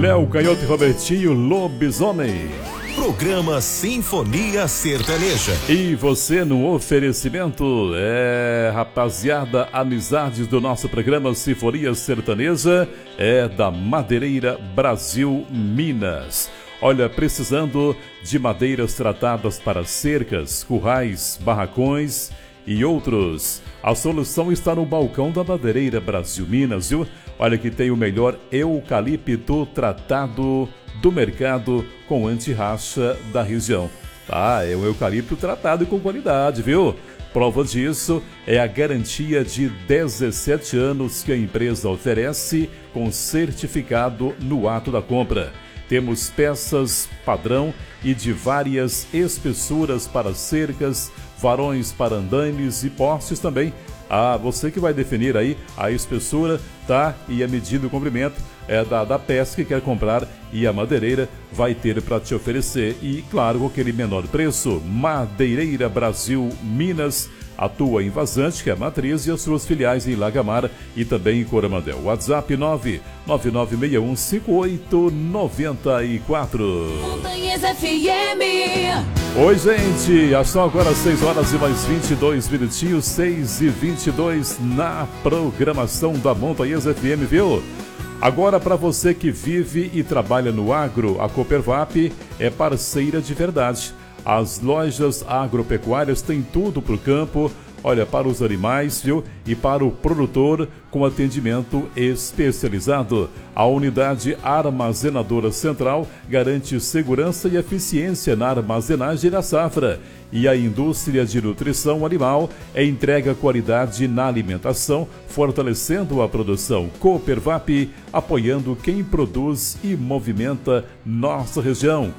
Léo Canhoto e Robertinho Lobisomem. Programa Sinfonia Sertaneja. E você no oferecimento, rapaziada, amizades do nosso programa Sinfonia Sertaneja é da Madeireira Brasil Minas. Olha, precisando de madeiras tratadas para cercas, currais, barracões e outros, a solução está no balcão da Madeireira Brasil Minas, viu? Olha que tem o melhor eucalipto tratado do mercado com anti-racha da região. É um eucalipto tratado e com qualidade, viu? Prova disso é a garantia de 17 anos que a empresa oferece com certificado no ato da compra. Temos peças padrão e de várias espessuras para cercas, varões para andaimes e postes também. Você que vai definir aí a espessura, tá? E a medida e o comprimento da peça que quer comprar, e a madeireira vai ter para te oferecer. E claro, com aquele menor preço. Madeireira Brasil Minas atua em Vazante, que é a matriz, e as suas filiais em Lagamar e também em Coromandel. WhatsApp 999615894. Montanhas FM. Oi, gente, são agora 6 horas e mais 22 minutinhos, 6h22 na programação da Montanhas FM, viu? Agora, para você que vive e trabalha no agro, a Coopervap é parceira de verdade. As lojas agropecuárias têm tudo para o campo, olha, para os animais, viu? E para o produtor, com atendimento especializado. A unidade armazenadora central garante segurança e eficiência na armazenagem da safra. E a indústria de nutrição animal entrega qualidade na alimentação, fortalecendo a produção. Coopervap, apoiando quem produz e movimenta nossa região.